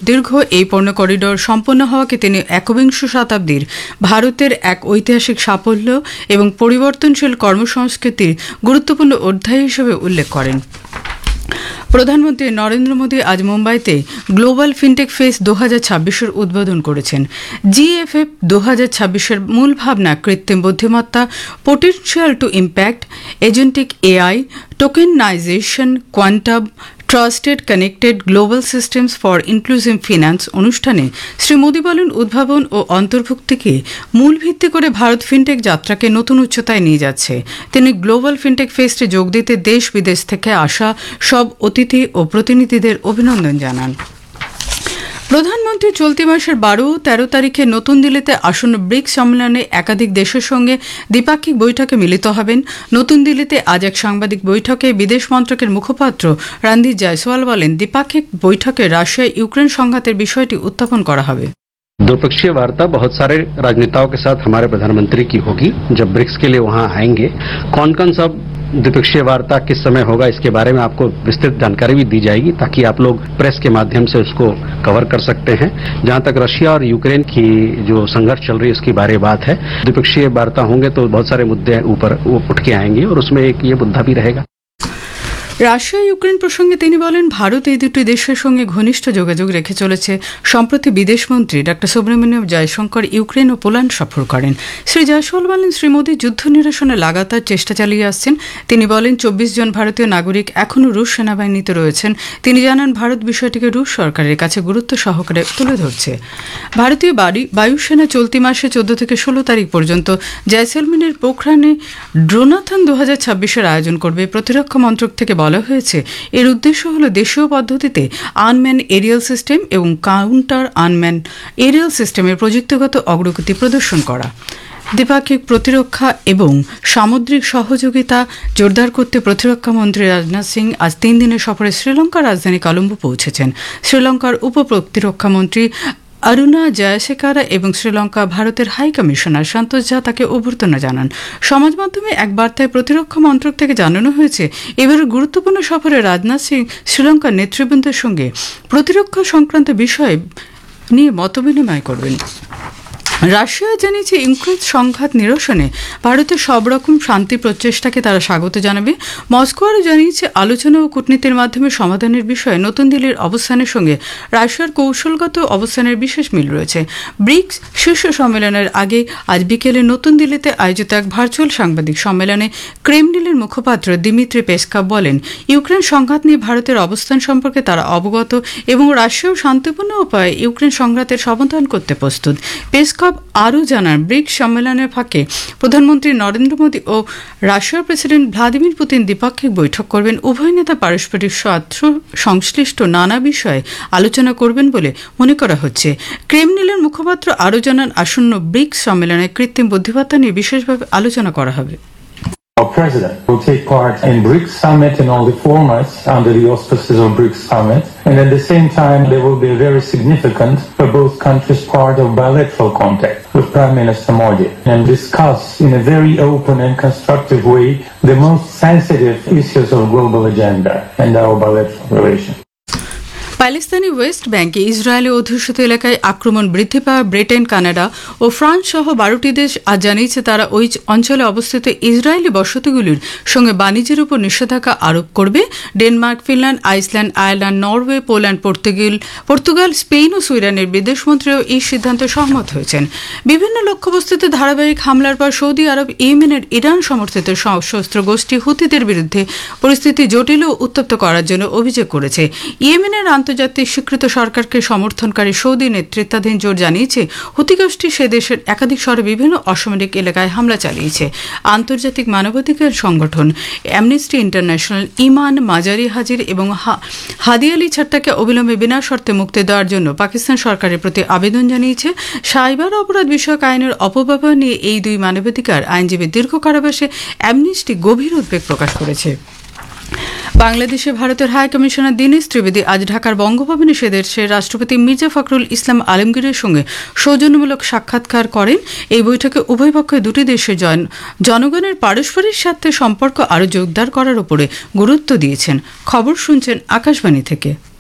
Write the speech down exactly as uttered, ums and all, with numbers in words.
দীর্ঘ এই পণ্য করিডোর সম্পন্ন হওয়াকে তিনি একবিংশ শতাব্দীর ভারতের এক ঐতিহাসিক সাফল্য এবং পরিবর্তনশীল কর্মসংস্কৃতির গুরুত্বপূর্ণ অধ্যায় হিসেবে উল্লেখ করেন। প্রধানমন্ত্রী নরেন্দ্র মোদী আজ মুম্বাইতে গ্লোবাল ফিনটেক ফেস দু হাজার ছাব্বিশের উদ্বোধন করেছেন। জিএফএফ দু হাজার ছাব্বিশের মূল ভাবনা কৃত্রিম বুদ্ধিমত্তা, potential two impact, agentic AI, tokenisation, quantum, trusted connected global systems for inclusive finance অনুষ্ঠানে শ্রী মোদী বলেন, উদ্ভাবন ও অন্তর্ভুক্তিকে মূল ভিত্তি করে ভারত ফিনটেক যাত্রাকে নতুন উচ্চতায় নিয়ে যাচ্ছে। তিনি গ্লোবাল ফিনটেক ফেস্টে যোগ দিতে দেশ বিদেশ থেকে আসা সব অতিথি ও প্রতিনিধিদের অভিনন্দন জানান। প্রধানমন্ত্রী চলতি মাসের বারো ও তেরো তারিখে নতুন দিল্লিতে আসন্ন ব্রিক্স সম্মেলনে একাধিক দেশের সঙ্গে দ্বিপাক্ষিক বৈঠকে মিলিত হবেন। নতুন দিল্লিতে আজ এক সাংবাদিক বৈঠকে বিদেশ মন্ত্রকের মুখপাত্র রণধীর জয়সওয়াল বলেন, দ্বিপাক্ষিক বৈঠকে রাশিয়া ইউক্রেন সংঘাতের বিষয়টি উত্থাপন করা হবে। द्विपक्षीय वार्ता बहुत सारे राजनेताओं के साथ हमारे प्रधानमंत्री की होगी जब ब्रिक्स के लिए वहां आएंगे। कौन कौन सा द्विपक्षीय वार्ता किस समय होगा इसके बारे में आपको विस्तृत जानकारी भी दी जाएगी ताकि आप लोग प्रेस के माध्यम से उसको कवर कर सकते हैं। जहां तक रशिया और यूक्रेन की जो संघर्ष चल रही है उसकी बारे बात है, द्विपक्षीय वार्ता होंगे तो बहुत सारे मुद्दे ऊपर उठ के आएंगे और उसमें एक ये मुद्दा भी रहेगा। রাশিয়া ইউক্রেন প্রসঙ্গে তিনি বলেন, ভারত এই দুটি দেশের সঙ্গে ঘনিষ্ঠ যোগাযোগ রেখে চলেছে। সম্প্রতি বিদেশমন্ত্রী ডক্টর সুব্রমণ্যম জয়শঙ্কর ইউক্রেন ও পোল্যান্ড সফর করেন। শ্রী জয়সওয়াল বলেন, শ্রী মোদী যুদ্ধ নিরসনে লাগাতার চেষ্টা চালিয়ে আসছেন। তিনি বলেন, চব্বিশ জন ভারতীয় নাগরিক এখনও রুশ সেনাবাহিনীতে রয়েছেন। তিনি জানান, ভারত বিষয়টিকে রুশ সরকারের কাছে গুরুত্ব সহকারে তুলে ধরছে। ভারতীয় বায়ুসেনা চলতি মাসে চোদ্দ থেকে ষোলো তারিখ পর্যন্ত জয়সলমেরের পোখরানে ড্রোনাথন দু হাজার ছাব্বিশের আয়োজন করবে। প্রতিরক্ষা মন্ত্রক থেকে বলা হয়েছে, এর উদ্দেশ্য হল দেশীয় পদ্ধতিতে আনম্যান এরিয়াল সিস্টেম এবং কাউন্টার আনম্যান এরিয়াল সিস্টেমের প্রযুক্তিগত অগ্রগতি প্রদর্শন করা। দ্বিপাক্ষিক প্রতিরক্ষা এবং সামুদ্রিক সহযোগিতা জোরদার করতে প্রতিরক্ষা মন্ত্রী রাজনাথ সিং আজ তিন দিনের সফরে শ্রীলঙ্কার রাজধানী কলম্বো পৌঁছেছেন। শ্রীলঙ্কার উপ প্রতিরক্ষা মন্ত্রী অরুণা জয়শেখারা এবং শ্রীলঙ্কা ভারতের হাই কমিশনার সন্তোষ ঝা তাকে অভ্যর্থনা জানান। সমাজ মাধ্যমে এক বার্তায় প্রতিরক্ষা মন্ত্রক থেকে জানানো হয়েছে, এবারের গুরুত্বপূর্ণ সফরে রাজনাথ সিং শ্রীলঙ্কার নেতৃবৃন্দের সঙ্গে প্রতিরক্ষা সংক্রান্ত বিষয় নিয়ে মতবিনিময় করবেন। রাশিয়া জানিয়েছে, ইউক্রেন সংঘাত নিরসনে ভারতের সব রকম শান্তি প্রচেষ্টাকে তারা স্বাগত জানাবে। মস্কো আরও জানিয়েছে, আলোচনা ও কূটনীতির মাধ্যমে সমাধানের বিষয়ে নতুন দিল্লির অবস্থানের সঙ্গে রাশিয়ার কৌশলগত অবস্থানের বিশেষ মিল রয়েছে। ব্রিক্স শীর্ষ সম্মেলনের আগে আজ বিকেলে নতুন দিল্লিতে আয়োজিত এক ভার্চুয়াল সাংবাদিক সম্মেলনে ক্রেমলিনের মুখপাত্র দিমিত্রি পেসকভ বলেন, ইউক্রেন সংঘাত নিয়ে ভারতের অবস্থান সম্পর্কে তারা অবগত এবং রাশিয়াও শান্তিপূর্ণ উপায়ে ইউক্রেন সংঘাতের সমাধান করতে প্রস্তুত। পেসকভ আরও জানান, ব্রিক্স সম্মেলনের ফাঁকে প্রধানমন্ত্রী নরেন্দ্র মোদী ও রাশিয়ার প্রেসিডেন্ট ভ্লাদিমির পুতিন দ্বিপাক্ষিক বৈঠক করবেন। উভয় নেতা পারস্পরিক স্বার্থ সংশ্লিষ্ট নানা বিষয়ে আলোচনা করবেন বলে মনে করা হচ্ছে। ক্রেমলিনের মুখপাত্র আরও জানান, আসন্ন ব্রিক্স সম্মেলনে কৃত্রিম বুদ্ধিমত্তা নিয়ে বিশেষভাবে আলোচনা করা হবে। Our president will take part in BRICS Summit in all the formats under the auspices of BRICS Summit, and at the same time there will be a very significant for both countries part of bilateral contact with Prime Minister Modi and discuss in a very open and constructive way the most sensitive issues of global agenda and our bilateral relations. প্যালেস্তানি West ব্যাংকে Israeli অধ্যুষিত এলাকায় আক্রমণ বৃদ্ধি পাওয়া Britain, Canada ও France সহ বারোটি দেশ আজ জানিয়েছে তারা ওই অঞ্চলে অবস্থিত ইসরায়েলি বসতিগুলির সঙ্গে বাণিজ্যের উপর নিষেধাজ্ঞা আরোপ করবে। Denmark, Finland, Iceland, Ireland, Norway, Poland, Portugal Portugal Spain ও সুইডেনের বিদেশমন্ত্রীও এই সিদ্ধান্তে সহমত হয়েছেন। বিভিন্ন লক্ষ্যবস্তুতে ধারাবাহিক হামলার পর সৌদি আরব ইয়েমেনের ইরান সমর্থিত সশস্ত্র গোষ্ঠী হুতিদের বিরুদ্ধে পরিস্থিতি জটিল ও উত্তপ্ত করার জন্য অভিযোগ করেছে। ইয়েমেনের আন্তর্জাতিক স্বীকৃত সরকারকে সমর্থনকারী সৌদি নেতৃত্বাধীন জোট জানিয়েছে, হুতি গোষ্ঠী সে দেশের একাধিক শহরে বিভিন্ন অসামরিক এলাকায় হামলা চালিয়েছে। আন্তর্জাতিক মানবাধিকার সংগঠন অ্যামনেস্টি ইন্টারন্যাশনাল ইমান মাজারি হাজির এবং হাদি আলী ছাট্টাকে অবিলম্বে বিনা শর্তে মুক্তি দেওয়ার জন্য পাকিস্তান সরকারের প্রতি আবেদন জানিয়েছে। সাইবার অপরাধ বিষয়ক আইনের অপব্যবহার নিয়ে এই দুই মানবাধিকার আইনজীবী দীর্ঘ কারাবাসে অ্যামনেস্টি গভীর উদ্বেগ প্রকাশ করেছে। বাংলাদেশে ভারতের হাই কমিশনার দীনেশ ত্রিবেদী আজ ঢাকার বঙ্গভবনে সে দেশের রাষ্ট্রপতি মির্জা ফখরুল ইসলাম আলমগীরের সঙ্গে সৌজন্যমূলক সাক্ষাৎকার করেন। এই বৈঠকে উভয় পক্ষে দুটি দেশের জনগণের পারস্পরিক স্বার্থে সম্পর্ক আরও জোরদার করার উপরে গুরুত্ব দিয়েছেন। খবর শুনছেন আকাশবাণী থেকে।